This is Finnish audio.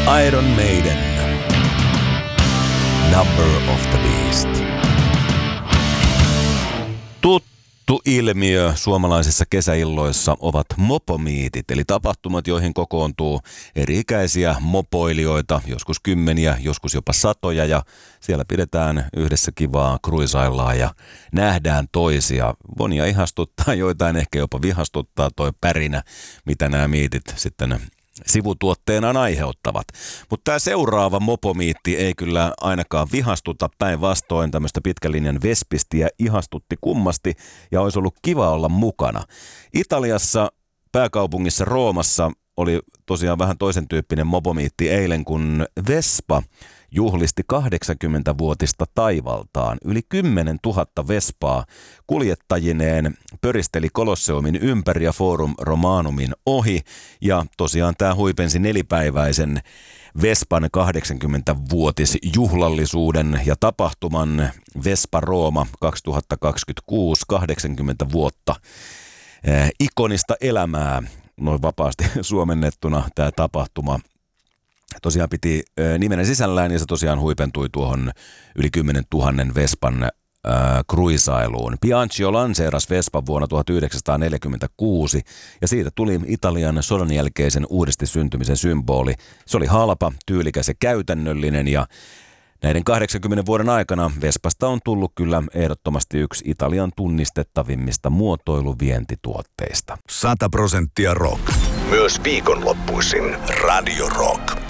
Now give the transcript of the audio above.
Iron Maiden, Number of the Beast. Tuttu ilmiö suomalaisissa kesäilloissa ovat mopomiitit, eli tapahtumat, joihin kokoontuu eri-ikäisiä mopoilijoita, joskus kymmeniä, joskus jopa satoja, ja siellä pidetään yhdessä kivaa, kruisaillaan ja nähdään toisia. Monia ihastuttaa, joitain ehkä jopa vihastuttaa toi pärinä, mitä nämä miitit sitten sivutuotteenaan aiheuttavat. Mutta tämä seuraava mopomiitti ei kyllä ainakaan vihastuta, päinvastoin tämmöistä pitkän linjan vespistiä ihastutti kummasti ja olisi ollut kiva olla mukana. Italiassa pääkaupungissa Roomassa oli tosiaan vähän toisen tyyppinen mopomiitti eilen, kun Vespa juhlisti 80-vuotista taivaltaan. Yli 10 000 Vespaa kuljettajineen pöristeli Kolosseumin ympäri ja Forum Romanumin ohi. Ja tosiaan tämä huipensi nelipäiväisen Vespan 80-vuotisjuhlallisuuden ja tapahtuman Vespa Rooma 2026, 80 vuotta. Ikonista elämää, noin vapaasti suomennettuna tämä tapahtuma. Tosiaan piti nimenen sisällään ja se tosiaan huipentui tuohon yli 10 000 Vespan kruisailuun. Bianchio lanseerasi Vespan vuonna 1946 ja siitä tuli Italian sodan jälkeisen uudesti syntymisen symboli. Se oli halpa, tyylikäs ja käytännöllinen ja näiden 80 vuoden aikana Vespasta on tullut kyllä ehdottomasti yksi Italian tunnistettavimmista muotoiluvientituotteista. 100% rock. Myös viikonloppuisin Radio Rock.